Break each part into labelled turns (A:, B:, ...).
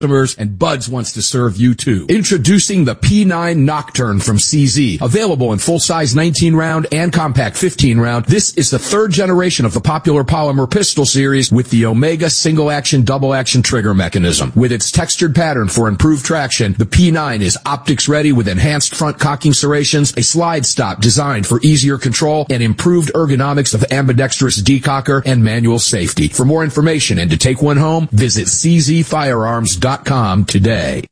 A: customers, and Buds wants to serve you too. Introducing the P9 Nocturne from CZ. Available in full-size 19-round and compact 15-round, this is the third generation of the popular polymer pistol series with the Omega single-action, double-action trigger mechanism. With its textured pattern for improved traction, the P9 is optics-ready with enhanced front cocking serrations, a slide stop designed for easier control, and improved ergonomics of ambidextrous decocker and manual safety. For more information and to take one home, visit czfirearms.com today.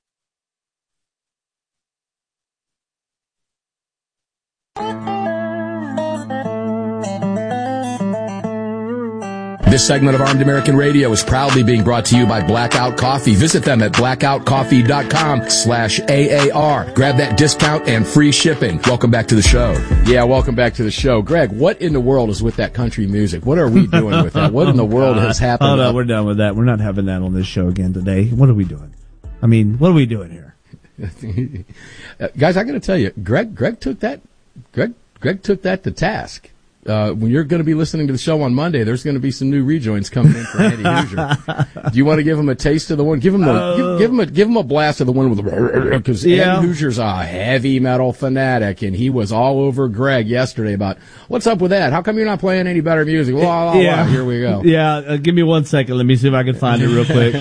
A: This segment of Armed American Radio is proudly being brought to you by Blackout Coffee. Visit them at blackoutcoffee.com/AAR. Grab that discount and free shipping. Welcome back to the show. Yeah, welcome back to the show. Greg, what in the world is with that country music? What are we doing with that? What in the world has happened?
B: Oh, no, we're done with that. We're not having that on this show again today. What are we doing? I mean, what are we doing here?
C: Guys, I got to tell you, Greg took that to task. When you're going to be listening to the show on Monday, there's going to be some new rejoins coming in for Andy Hoosier. Do you want to give him a taste of the one? Give him a blast of the one with the, because Andy Hoosier's a heavy metal fanatic, and he was all over Greg yesterday about what's up with that. How come you're not playing any better music? Blah, blah, blah. Here we go.
B: Yeah, give me 1 second. Let me see if I can find it real quick.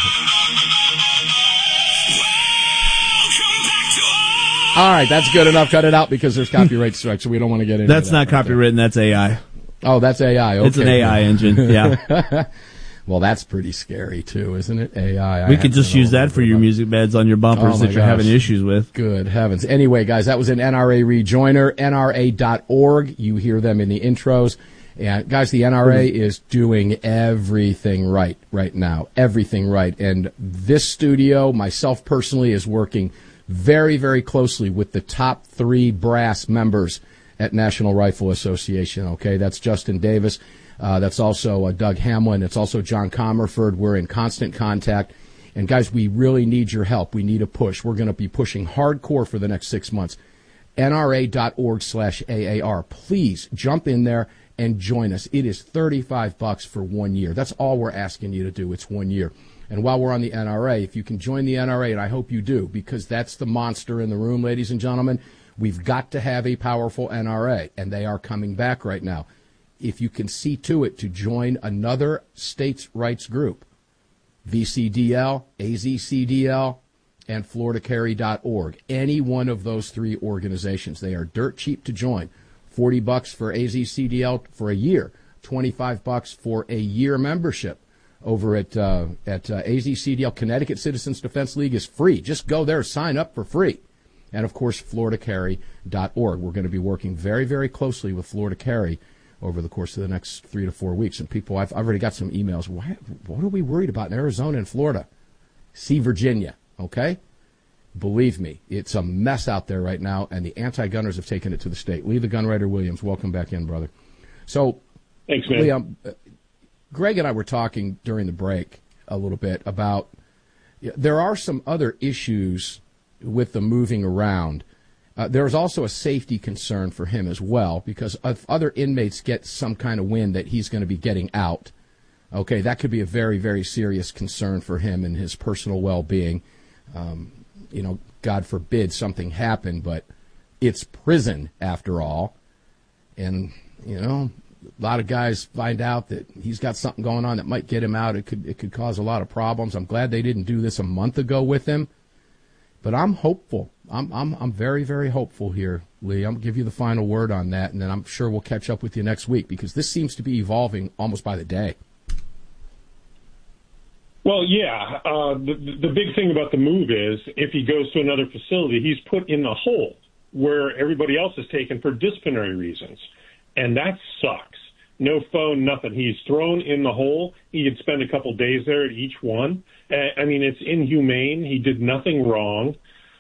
C: All right, that's good enough. Cut it out because there's copyright strikes, so we don't want to get into that.
B: That's not copywritten. That's AI.
C: Oh, that's AI. Okay.
B: It's an AI engine. Yeah.
C: Well, that's pretty scary too, isn't it? AI.
B: We could just use that for your music beds on your bumpers that you're having issues with.
C: Good heavens. Anyway, guys, that was an NRA rejoiner, NRA.org. You hear them in the intros. And guys, the NRA is doing everything right now. Everything right. And this studio, myself personally, is working very, very closely with the top 3 brass members at National Rifle Association. Okay, that's Justin Davis. That's also Doug Hamlin. It's also John Comerford. We're in constant contact. And guys, we really need your help. We need a push. We're going to be pushing hardcore for the next 6 months. NRA.org/AAR. Please jump in there and join us. It is $35 for 1 year. That's all we're asking you to do. It's 1 year. And while we're on the NRA, if you can join the NRA, and I hope you do, because that's the monster in the room, ladies and gentlemen, we've got to have a powerful NRA, and they are coming back right now. If you can see to it to join another states' rights group, VCDL, AZCDL, and FloridaCarry.org, any one of those 3 organizations, they are dirt cheap to join. $40 for AZCDL for a year, $25 for a year membership. Over at AZCDL, Connecticut Citizens Defense League is free. Just go there, sign up for free. And, of course, FloridaCarry.org. We're going to be working very, very closely with Florida Carry over the course of the next 3 to 4 weeks. And people, I've already got some emails. What are we worried about in Arizona and Florida? See Virginia, okay? Believe me, it's a mess out there right now, and the anti-gunners have taken it to the state. Lee the Gunwriter Williams, welcome back in, brother. So,
D: thanks, man.
C: Lee, Greg and I were talking during the break a little bit about there are some other issues with the moving around. There's also a safety concern for him as well, because if other inmates get some kind of wind that he's going to be getting out, okay, that could be a very, very serious concern for him and his personal well-being. God forbid something happen, but it's prison after all. And, a lot of guys find out that he's got something going on that might get him out. It could cause a lot of problems. I'm glad they didn't do this a month ago with him, but I'm hopeful. I'm very, very hopeful here, Lee. I'm going to give you the final word on that, and then I'm sure we'll catch up with you next week, because this seems to be evolving almost by the day.
D: Well, yeah. The big thing about the move is if he goes to another facility, he's put in the hole where everybody else is taken for disciplinary reasons. And that sucks. No phone, nothing. He's thrown in the hole. He could spend a couple days there at each one. I mean, it's inhumane. He did nothing wrong.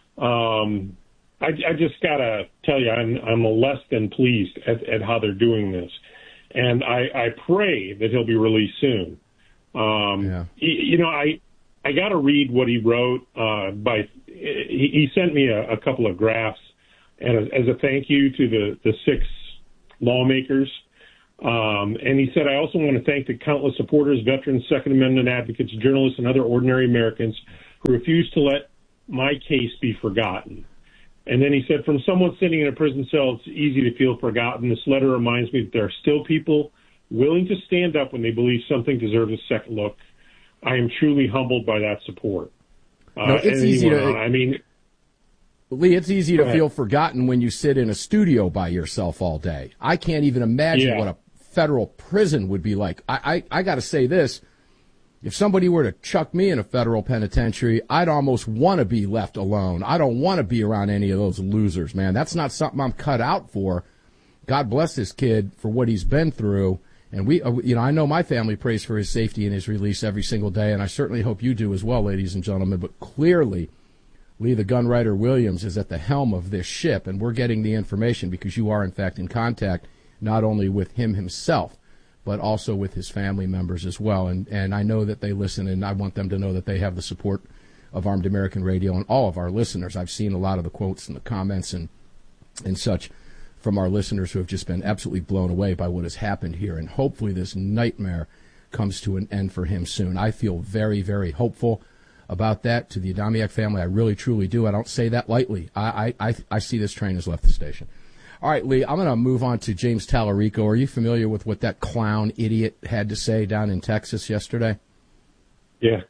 D: I just got to tell you, I'm less than pleased at how they're doing this. And I pray that he'll be released soon. I got to read what he wrote. He sent me a couple of graphs and as a thank you to the 6 lawmakers. And he said, I also want to thank the countless supporters, veterans, Second Amendment advocates, journalists, and other ordinary Americans who refuse to let my case be forgotten. And then he said, from someone sitting in a prison cell, it's easy to feel forgotten. This letter reminds me that there are still people willing to stand up when they believe something deserves a second look. I am truly humbled by that support.
C: No, it's easy to.
D: I mean,
C: Lee, it's easy to feel forgotten when you sit in a studio by yourself all day. I can't even imagine what a federal prison would be like. I got to say this. If somebody were to chuck me in a federal penitentiary, I'd almost want to be left alone. I don't want to be around any of those losers, man. That's not something I'm cut out for. God bless this kid for what he's been through. And we, I know my family prays for his safety and his release every single day, and I certainly hope you do as well, ladies and gentlemen. But clearly, Lee the Gunwriter Williams is at the helm of this ship, and we're getting the information because you are, in fact, in contact not only with him himself, but also with his family members as well. And I know that they listen, and I want them to know that they have the support of Armed American Radio and all of our listeners. I've seen a lot of the quotes and the comments and such from our listeners who have just been absolutely blown away by what has happened here. And hopefully this nightmare comes to an end for him soon. I feel very, very hopeful about that. To the Adamiak family, I really, truly do. I don't say that lightly. I see this train has left the station. All right, Lee, I'm going to move on to James Tallarico. Are you familiar with what that clown idiot had to say down in Texas yesterday?
D: Yeah.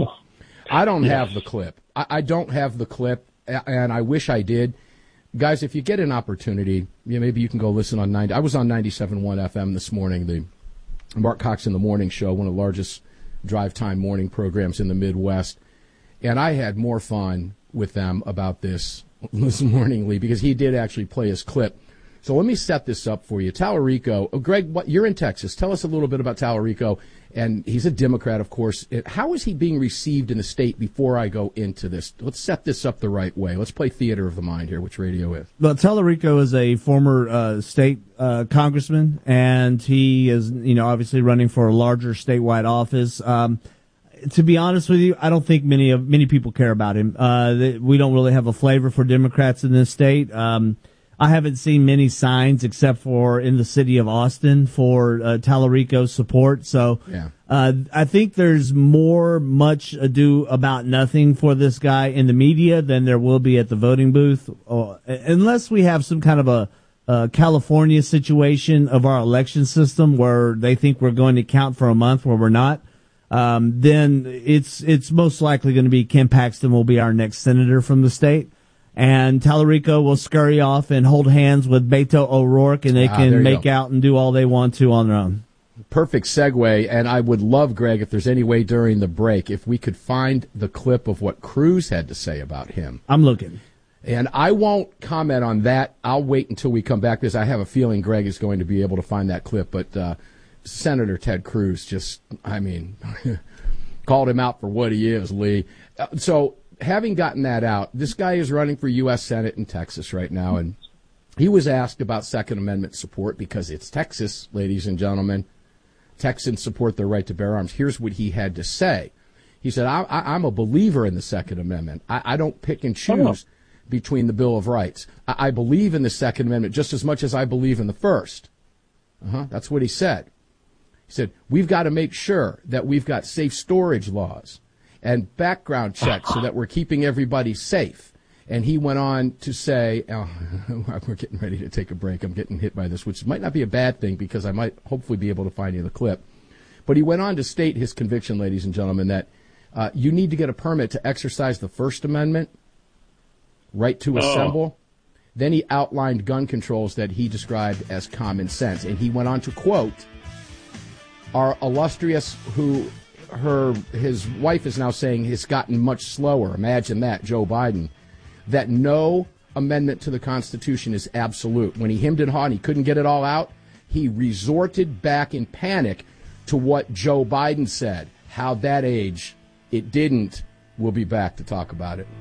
C: I don't have the clip. I don't have the clip, and I wish I did. Guys, if you get an opportunity, maybe you can go listen on 90. I was on 97.1 FM this morning, the Mark Cox in the Morning Show, one of the largest drive time morning programs in the Midwest. And I had more fun with them about this morning, Lee, because he did actually play his clip. So let me set this up for you. Tallarico, Greg, you're in Texas. Tell us a little bit about Tallarico. And he's a Democrat, of course. How is he being received in the state before I go into this? Let's set this up the right way. Let's play theater of the mind here, which radio is.
B: Well, Tallarico is a former state congressman, and he is, obviously running for a larger statewide office. To be honest with you, I don't think many people care about him. We don't really have a flavor for Democrats in this state. I haven't seen many signs except for in the city of Austin for Tallarico's support. So I think there's much ado about nothing for this guy in the media than there will be at the voting booth, unless we have some kind of a California situation of our election system where they think we're going to count for a month where we're not. Then it's most likely going to be Ken Paxton will be our next senator from the state. And Tallarico will scurry off and hold hands with Beto O'Rourke, and they can make out and do all they want to on their own.
C: Perfect segue, and I would love, Greg, if there's any way during the break, if we could find the clip of what Cruz had to say about him.
B: I'm looking.
C: And I won't comment on that. I'll wait until we come back, because I have a feeling Greg is going to be able to find that clip. But Senator Ted Cruz just, called him out for what he is, Lee. So having gotten that out, this guy is running for U.S. Senate in Texas right now, and he was asked about Second Amendment support because it's Texas, ladies and gentlemen. Texans support their right to bear arms. Here's what he had to say. He said, I'm a believer in the Second Amendment. I don't pick and choose between the Bill of Rights. I believe in the Second Amendment just as much as I believe in the First. That's what he said. He said, we've got to make sure that we've got safe storage laws and background checks so that we're keeping everybody safe. And he went on to say, we're getting ready to take a break. I'm getting hit by this, which might not be a bad thing because I might hopefully be able to find you the clip. But he went on to state his conviction, ladies and gentlemen, that you need to get a permit to exercise the First Amendment, right to assemble. Then he outlined gun controls that he described as common sense. And he went on to quote our illustrious his wife is now saying has gotten much slower. Imagine that, Joe Biden. That no amendment to the Constitution is absolute. When he hemmed and hawed and he couldn't get it all out, he resorted back in panic to what Joe Biden said. How'd that age? It didn't. We'll be back to talk about it.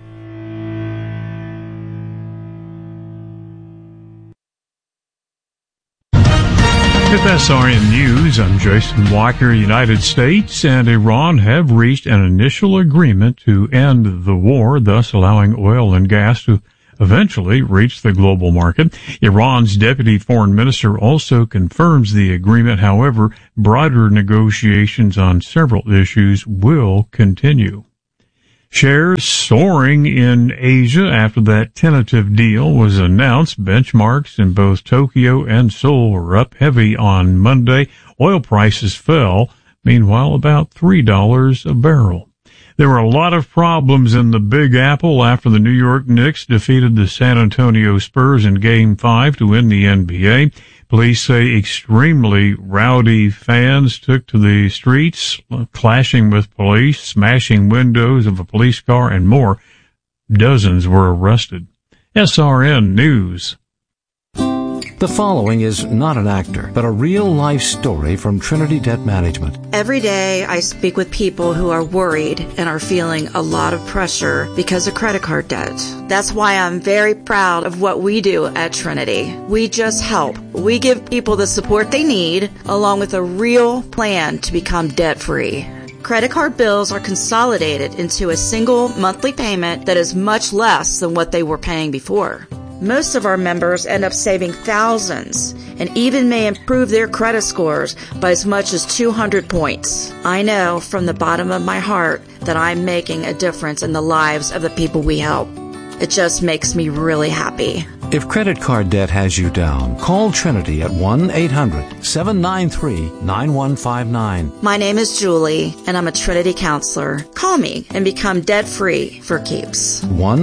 E: With SRN News, I'm Jason Walker. United States and Iran have reached an initial agreement to end the war, thus allowing oil and gas to eventually reach the global market. Iran's deputy foreign minister also confirms the agreement. However, broader negotiations on several issues will continue. Shares soaring in Asia after that tentative deal was announced. Benchmarks in both Tokyo and Seoul were up heavy on Monday. Oil prices fell, meanwhile about $3 a barrel. There were a lot of problems in the Big Apple after the New York Knicks defeated the San Antonio Spurs in Game 5 to win the NBA. Police say extremely rowdy fans took to the streets, clashing with police, smashing windows of a police car, and more. Dozens were arrested. SRN News.
F: The following is not an actor, but a real-life story from Trinity Debt Management.
G: Every day I speak with people who are worried and are feeling a lot of pressure because of credit card debt. That's why I'm very proud of what we do at Trinity. We just help. We give people the support they need, along with a real plan to become debt-free. Credit card bills are consolidated into a single monthly payment that is much less than what they were paying before. Most of our members end up saving thousands and even may improve their credit scores by as much as 200 points. I know from the bottom of my heart that I'm making a difference in the lives of the people we help. It just makes me really happy.
F: If credit card debt has you down, call Trinity at 1-800-793-9159.
G: My name is Julie, and I'm a Trinity counselor. Call me and become debt-free for keeps.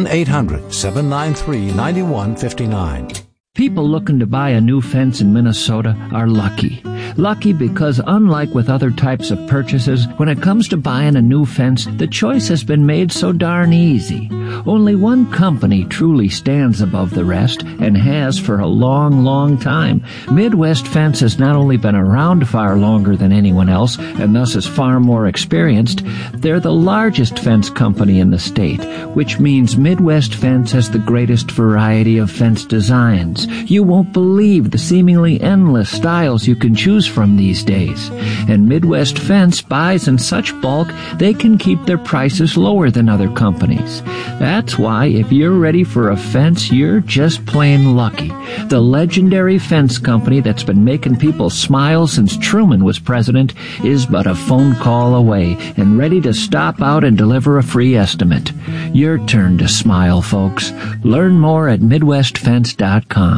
F: 1-800-793-9159.
H: People looking to buy a new fence in Minnesota are lucky. Lucky because unlike with other types of purchases, when it comes to buying a new fence, the choice has been made so darn easy. Only one company truly stands above the rest and has for a long, long time. Midwest Fence has not only been around far longer than anyone else and thus is far more experienced, they're the largest fence company in the state, which means Midwest Fence has the greatest variety of fence designs. You won't believe the seemingly endless styles you can choose from these days. And Midwest Fence buys in such bulk, they can keep their prices lower than other companies. That's why if you're ready for a fence, you're just plain lucky. The legendary fence company that's been making people smile since Truman was president is but a phone call away and ready to stop out and deliver a free estimate. Your turn to smile, folks. Learn more at MidwestFence.com.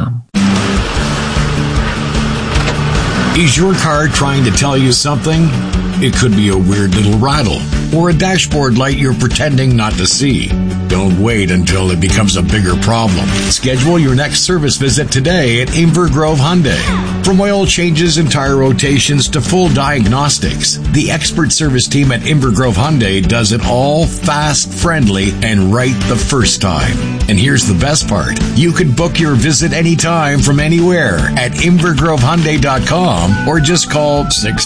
I: Is your car trying to tell you something? It could be a weird little rattle or a dashboard light you're pretending not to see. Don't wait until it becomes a bigger problem. Schedule your next service visit today at Inver Grove Hyundai. From oil changes and tire rotations to full diagnostics, the expert service team at Inver Grove Hyundai does it all fast, friendly, and right the first time. And here's the best part. You can book your visit anytime from anywhere at InverGroveHyundai.com or just call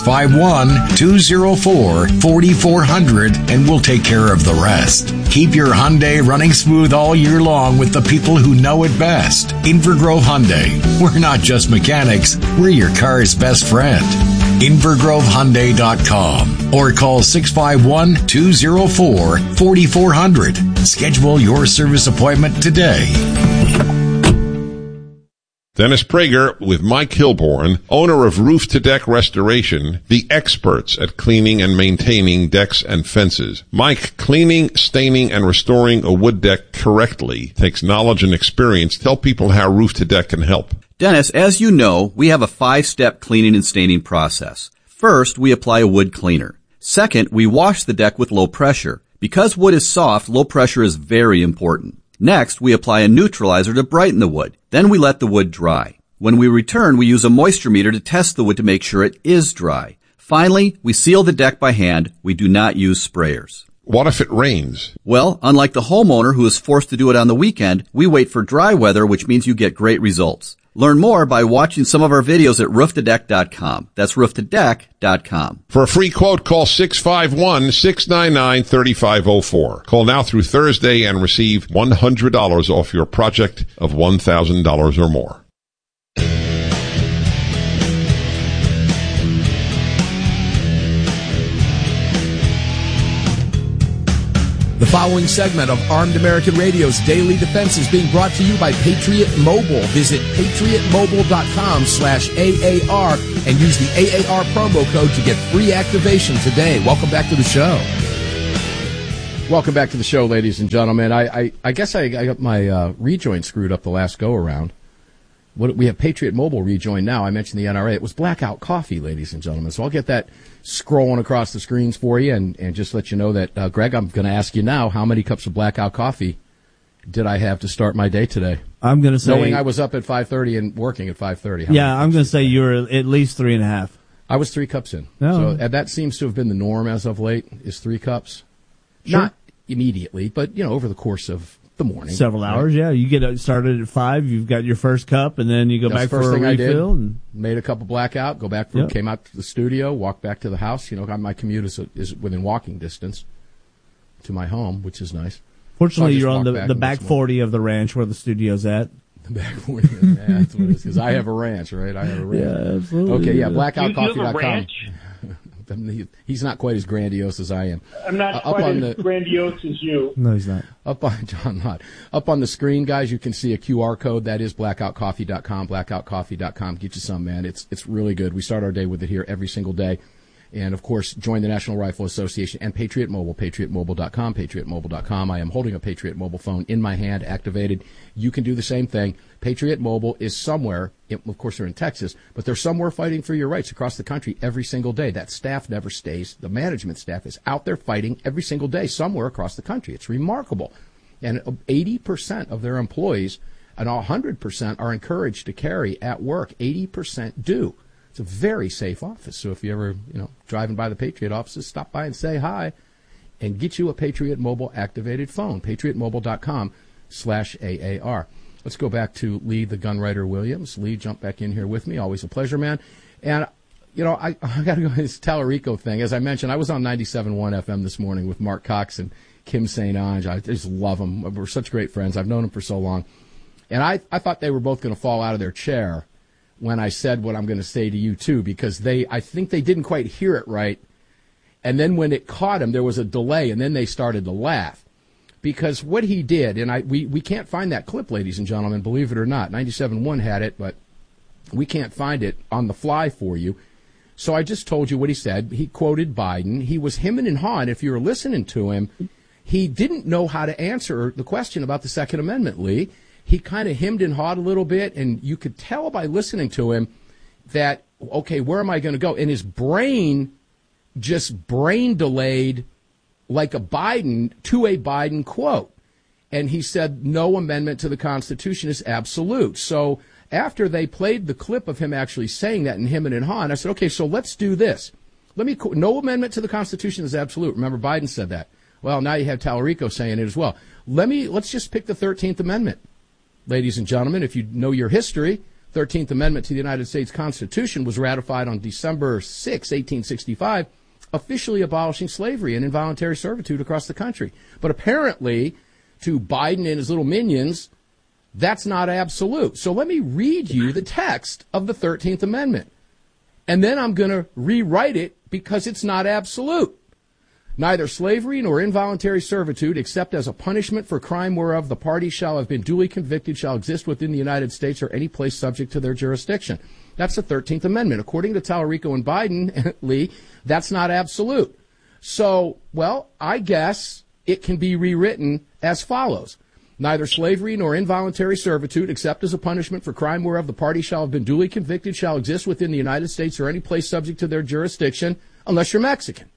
I: 651-204-4400 and we'll take care of the rest. Keep your Hyundai running smooth all year long with the people who know it best. Inver Grove Hyundai. We're not just mechanics, we're your car's best friend. InverGroveHyundai.com or call 651-204-4400. Schedule your service appointment today.
J: Dennis Prager with Mike Hilborn, owner of Roof to Deck Restoration, the experts at cleaning and maintaining decks and fences. Mike, cleaning, staining, and restoring a wood deck correctly takes knowledge and experience. Tell people how Roof to Deck can help.
K: Dennis, as you know, we have a 5-step cleaning and staining process. First, we apply a wood cleaner. Second, we wash the deck with low pressure. Because wood is soft, low pressure is very important. Next, we apply a neutralizer to brighten the wood. Then we let the wood dry. When we return, we use a moisture meter to test the wood to make sure it is dry. Finally, we seal the deck by hand. We do not use sprayers.
J: What if it rains?
K: Well, unlike the homeowner who is forced to do it on the weekend, we wait for dry weather, which means you get great results. Learn more by watching some of our videos at rooftodeck.com. That's rooftodeck.com.
J: For a free quote, call 651-699-3504. Call now through Thursday and receive $100 off your project of $1,000 or more.
A: The following segment of Armed American Radio's Daily Defense is being brought to you by Patriot Mobile. Visit patriotmobile.com/AAR and use the AAR promo code to get free activation today. Welcome back to the show.
C: Welcome back to the show, ladies and gentlemen. I guess I got my rejoin screwed up the last go-around. We have Patriot Mobile rejoin now. I mentioned the NRA. It was Blackout Coffee, ladies and gentlemen. So I'll get that scrolling across the screens for you and just let you know that, Greg, I'm going to ask you now, how many cups of Blackout Coffee did I have to start my day today?
B: I'm going to say...
C: Knowing I was up at 5:30 and working at 5:30.
B: Yeah, I'm going to say you were at least 3.5.
C: I was 3 cups in.
B: No.
C: So that seems to have been the norm as of late, is 3 cups.
B: Sure.
C: Not immediately, but, over the course of the morning.
B: Several hours, yeah. You get started at 5, you've got your first cup, and then you go back for a refill. And
C: made a cup of Blackout, go back came out to the studio, walked back to the house. My commute is within walking distance to my home, which is nice.
B: Fortunately, you're on the back 40 of the ranch where the studio's at.
C: The back 40, yeah, that's what it is, because I have a ranch, right? I have a ranch.
B: Yeah, absolutely.
C: Okay, yeah, blackoutcoffee.com. He's not quite as grandiose as I am.
L: I'm not quite as grandiose as you.
B: No, he's not.
C: Up on the screen, guys, you can see a QR code. That is blackoutcoffee.com, blackoutcoffee.com. Get you some, man. It's really good. We start our day with it here every single day. And, of course, join the National Rifle Association and Patriot Mobile, patriotmobile.com, patriotmobile.com. I am holding a Patriot Mobile phone in my hand, activated. You can do the same thing. Patriot Mobile is somewhere, of course, they're in Texas, but they're somewhere fighting for your rights across the country every single day. That staff never stays. The management staff is out there fighting every single day somewhere across the country. It's remarkable. And 80% of their employees and 100% are encouraged to carry at work. 80% do. It's a very safe office. So if you ever, driving by the Patriot offices, stop by and say hi and get you a Patriot Mobile activated phone, patriotmobile.com/AAR. Let's go back to Lee, the Gunwriter Williams. Lee, jump back in here with me. Always a pleasure, man. And, I got to go to this Tallarico thing. As I mentioned, I was on 97.1 FM this morning with Mark Cox and Kim St. Ange. I just love them. We're such great friends. I've known them for so long. And I thought they were both going to fall out of their chair when I said what I'm going to say to you, too, because I think they didn't quite hear it right. And then when it caught them, there was a delay, and then they started to laugh. Because what he did, and we can't find that clip, ladies and gentlemen, believe it or not. 97.1 had it, but we can't find it on the fly for you. So I just told you what he said. He quoted Biden. He was hemming and hawing. If you were listening to him, he didn't know how to answer the question about the Second Amendment, Lee. He kind of hemmed and hawed a little bit, and you could tell by listening to him that, okay, where am I going to go? And his brain just brain delayed like a Biden to a Biden quote. And he said, no amendment to the Constitution is absolute. So after they played the clip of him actually saying that and hemming and hawing, I said, okay, so let's do this. No amendment to the Constitution is absolute. Remember, Biden said that. Well, now you have Tallarico saying it as well. Let's just pick the 13th Amendment. Ladies and gentlemen, if you know your history, 13th Amendment to the United States Constitution was ratified on December 6, 1865, officially abolishing slavery and involuntary servitude across the country. But apparently, to Biden and his little minions, that's not absolute. So let me read you the text of the 13th Amendment. And then I'm going to rewrite it because it's not absolute. Neither slavery nor involuntary servitude, except as a punishment for crime whereof the parties shall have been duly convicted, shall exist within the United States or any place subject to their jurisdiction. That's the 13th Amendment. According to Tallarico and Biden, Lee, that's not absolute. So, I guess it can be rewritten as follows. Neither slavery nor involuntary servitude, except as a punishment for crime whereof the parties shall have been duly convicted, shall exist within the United States or any place subject to their jurisdiction, unless you're Mexican.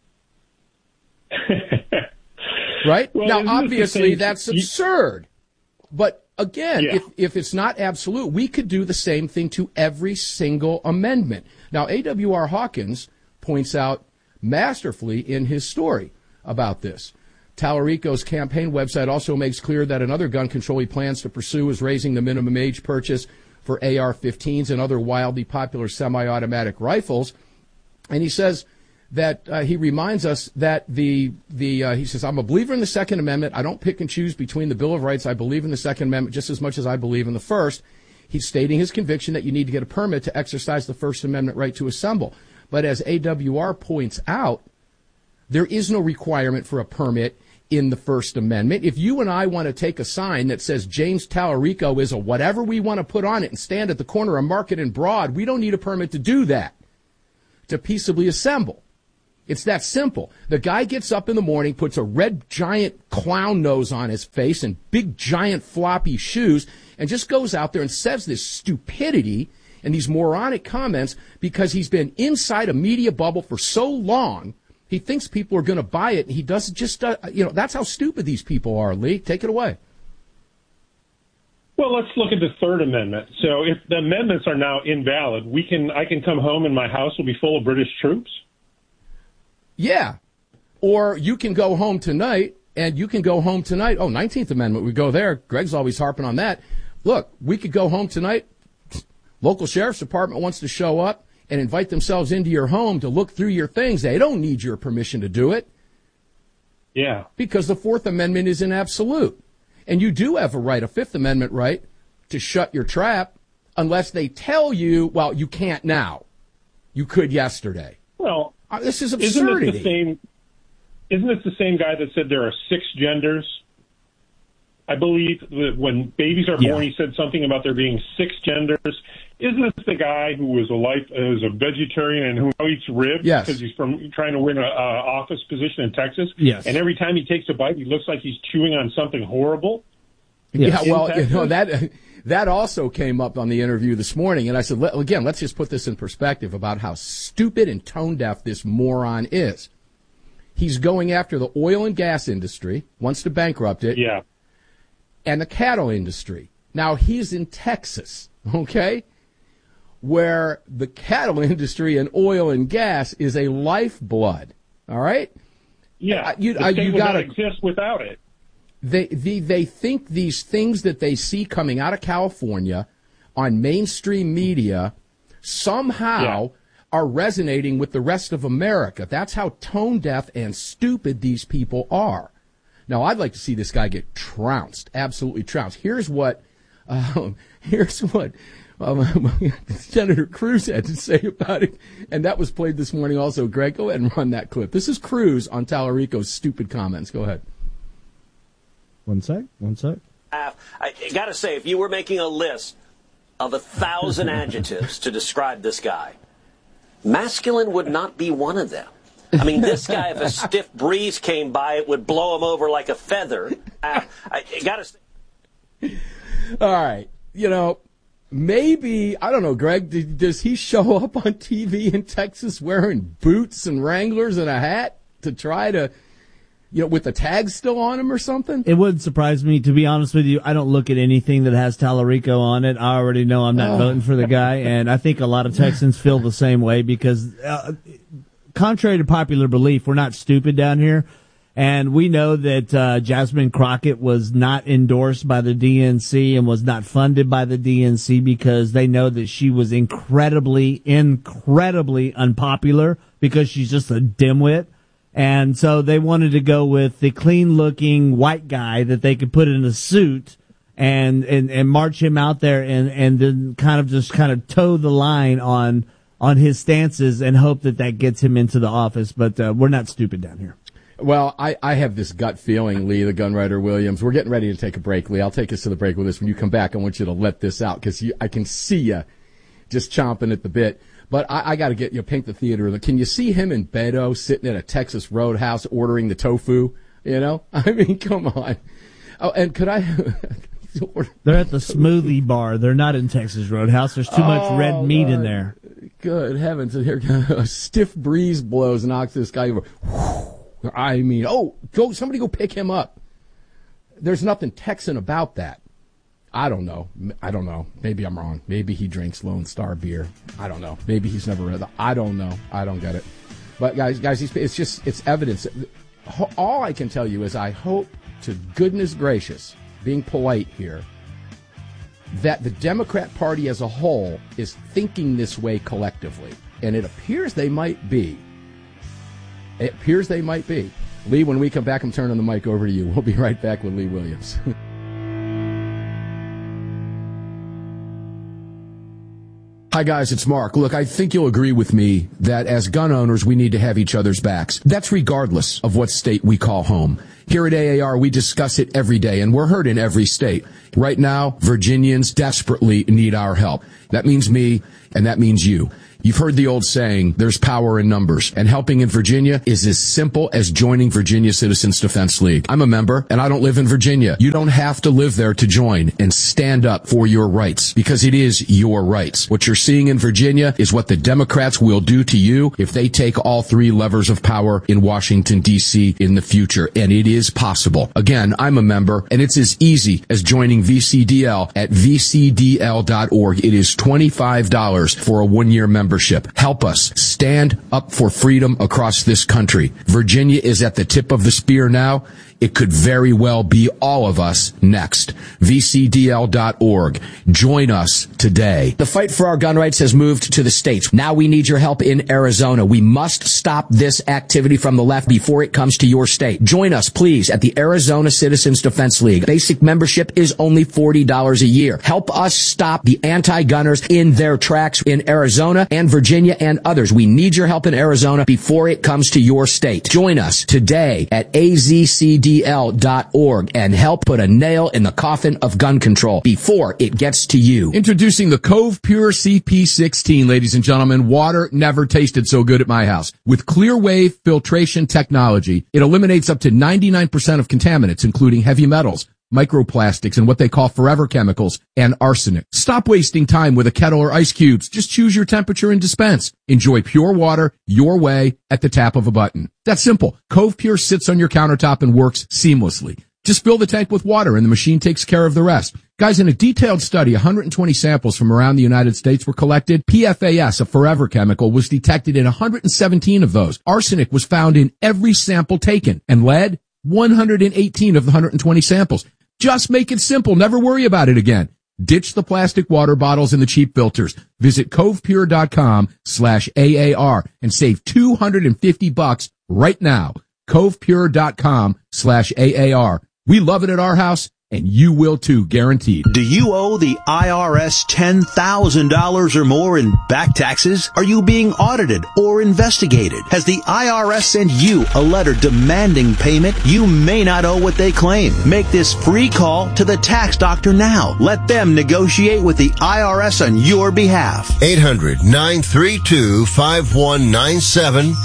C: Right? Well, now, obviously, that's absurd. But, again, if it's not absolute, we could do the same thing to every single amendment. Now, A.W.R. Hawkins points out masterfully in his story about this. Tallarico's campaign website also makes clear that another gun control he plans to pursue is raising the minimum age purchase for AR-15s and other wildly popular semi-automatic rifles. And he says that he reminds us that he says, I'm a believer in the Second Amendment. I don't pick and choose between the Bill of Rights. I believe in the Second Amendment just as much as I believe in the First. He's stating his conviction that you need to get a permit to exercise the First Amendment right to assemble. But as AWR points out, there is no requirement for a permit in the First Amendment. If you and I want to take a sign that says James Tallarico is a whatever we want to put on it and stand at the corner of Market and Broad, we don't need a permit to do that, to peaceably assemble. It's that simple. The guy gets up in the morning, puts a red giant clown nose on his face and big giant floppy shoes, and just goes out there and says this stupidity and these moronic comments because he's been inside a media bubble for so long. He thinks people are going to buy it, and he doesn't just, that's how stupid these people are, Lee. Take it away.
D: Well, let's look at the Third Amendment. So if the amendments are now invalid, I can come home and my house will be full of British troops?
C: Yeah. Or you can go home tonight, and you can go home tonight. Oh, 19th Amendment, we go there. Greg's always harping on that. Look, we could go home tonight. Local sheriff's department wants to show up and invite themselves into your home to look through your things. They don't need your permission to do it.
D: Yeah.
C: Because the Fourth Amendment is an absolute. And you do have a right, a Fifth Amendment right, to shut your trap unless they tell you, well, you can't now. You could yesterday.
D: Well,
C: this is absurdity.
D: Isn't it the same guy that said there are 6 genders? I believe that when babies are born, he said something about there being 6 genders. Isn't this the guy who was a vegetarian and who now eats ribs because he's trying to win an office position in Texas?
B: Yes.
D: And every time he takes a bite, he looks like he's chewing on something horrible.
C: Yes. Yeah, well, that also came up on the interview this morning, and I said, again, let's just put this in perspective about how stupid and tone deaf this moron is. He's going after the oil and gas industry, wants to bankrupt it.
D: Yeah.
C: And the cattle industry. Now, he's in Texas, okay, where the cattle industry and oil and gas is a lifeblood, all right?
D: Yeah, the state would not exist without it.
C: They think these things that they see coming out of California on mainstream media somehow are resonating with the rest of America. That's how tone deaf and stupid these people are. Now, I'd like to see this guy get trounced, absolutely trounced. Here's what Senator Cruz had to say about it, and that was played this morning also. Greg, go ahead and run that clip. This is Cruz on Tallarico's stupid comments. Go ahead.
B: One sec.
M: I got to say, if you were making a list of 1,000 adjectives to describe this guy, masculine would not be one of them. I mean, this guy, if a stiff breeze came by, it would blow him over like a feather. I got to say.
C: All right. Maybe, I don't know, Greg, does he show up on TV in Texas wearing boots and Wranglers and a hat to try to, with the tags still on him or something?
B: It wouldn't surprise me, to be honest with you. I don't look at anything that has Tallarico on it. I already know I'm not voting for the guy, and I think a lot of Texans feel the same way because contrary to popular belief, we're not stupid down here. And we know that Jasmine Crockett was not endorsed by the DNC and was not funded by the DNC because they know that she was incredibly unpopular because she's just a dimwit. And so they wanted to go with the clean-looking white guy that they could put in a suit and march him out there and then kind of toe the line on his stances and hope that gets him into the office. But we're not stupid down here.
C: Well, I have this gut feeling, Lee, the Gunwriter Williams. We're getting ready to take a break, Lee. I'll take us to the break with this. When you come back, I want you to let this out because I can see you just chomping at the bit. But I got to get you paint the theater. Can you see him in Beto sitting at a Texas Roadhouse ordering the tofu? I mean, come on. Oh, and could I?
B: They're at the smoothie bar. They're not in Texas Roadhouse. There's too much red meat in there.
C: Good heavens! And here a stiff breeze blows and knocks this guy over. I mean, somebody go pick him up. There's nothing Texan about that. I don't know. Maybe I'm wrong. Maybe he drinks Lone Star beer. I don't know. Maybe he's never read that. I don't know. I don't get it. But guys, it's evidence. All I can tell you is I hope to goodness gracious, being polite here, that the Democrat Party as a whole is thinking this way collectively. And it appears they might be. Lee, when we come back, I'm turning the mic over to you. We'll be right back with Lee Williams.
A: Hi, guys, it's Mark. Look, I think you'll agree with me that as gun owners, we need to have each other's backs. That's regardless of what state we call home. Here at AAR, we discuss it every day, and we're heard in every state. Right now, Virginians desperately need our help. That means me, and that means you. You've heard the old saying, there's power in numbers, and helping in Virginia is as simple as joining Virginia Citizens Defense League. I'm a member, and I don't live in Virginia. You don't have to live there to join and stand up for your rights, because it is your rights. What you're seeing in Virginia is what the Democrats will do to you if they take all three levers of power in Washington, D.C. in the future, and it is possible. Again, I'm a member, and it's as easy as joining VCDL at vcdl.org. It is $25 for a one-year membership. Help us stand up for freedom across this country. Virginia is at the tip of the spear now. It could very well be all of us next. VCDL.org. Join us today.
N: The fight for our gun rights has moved to the states. Now we need your help in Arizona. We must stop this activity from the left before it comes to your state. Join us, please, at the Arizona Citizens Defense League. Basic membership is only $40 a year. Help us stop the anti-gunners in their tracks in Arizona and Virginia and others. We need your help in Arizona before it comes to your state. Join us today at AZCDL.org and help put a nail in the coffin of gun control before it gets to you.
A: Introducing the Cove Pure CP16, ladies and gentlemen. Water never tasted so good at my house. With clear wave filtration technology, it eliminates up to 99% of contaminants, including heavy metals, microplastics, and what they call forever chemicals, and arsenic. Stop wasting time with a kettle or ice cubes. Just choose your temperature and dispense. Enjoy pure water your way at the tap of a button. That's simple. Cove Pure sits on your countertop and works seamlessly. Just fill the tank with water and the machine takes care of the rest. Guys, in a detailed study, 120 samples from around the United States were collected. PFAS, a forever chemical, was detected in 117 of those. Arsenic was found in every sample taken, and lead, 118 of the 120 samples. Just make it simple. Never worry about it again. Ditch the plastic water bottles and the cheap filters. Visit covepure.com/AAR and save $250 right now. covepure.com/AAR. We love it at our house, and you will too, guaranteed.
O: Do you owe the IRS $10,000 or more in back taxes? Are you being audited or investigated? Has the IRS sent you a letter demanding payment? You may not owe what they claim. Make this free call to the tax doctor now. Let them negotiate with the IRS on your behalf.
P: 800-932-5197.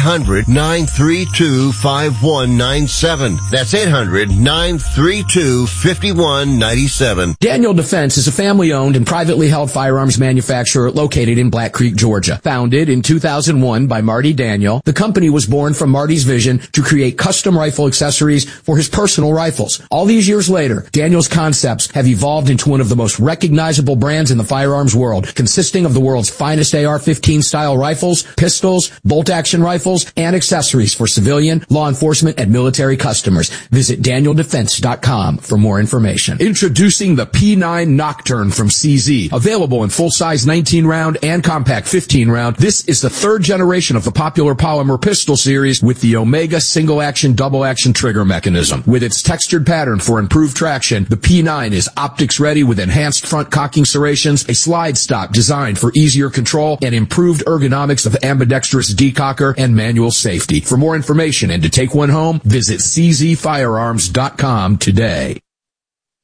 P: 800-932-5197. That's 800-932-5197. 5197.
N: Daniel Defense is a family-owned and privately held firearms manufacturer located in Black Creek, Georgia. Founded in 2001 by Marty Daniel, the company was born from Marty's vision to create custom rifle accessories for his personal rifles. All these years later, Daniel's concepts have evolved into one of the most recognizable brands in the firearms world, consisting of the world's finest AR-15 style rifles, pistols, bolt-action rifles, and accessories for civilian, law enforcement, and military customers. Visit DanielDefense.com for more information.
A: Introducing the P9 Nocturne from CZ. Available in full-size 19-round and compact 15-round, this is the third generation of the popular polymer pistol series with the Omega single-action, double-action trigger mechanism. With its textured pattern for improved traction, the P9 is optics-ready with enhanced front cocking serrations, a slide stop designed for easier control, and improved ergonomics of ambidextrous decocker and manual safety. For more information and to take one home, visit czfirearms.com today.